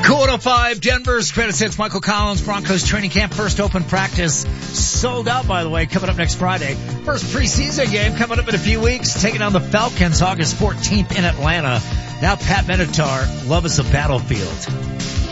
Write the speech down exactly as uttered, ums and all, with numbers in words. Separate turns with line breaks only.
Cool oh five, Denver's Credit Hits. Michael Collins, Broncos training camp, first open practice. Sold out, by the way, coming up next Friday. First preseason game coming up in a few weeks, taking on the Falcons August fourteenth in Atlanta. Now Pat Benatar, love is a battlefield.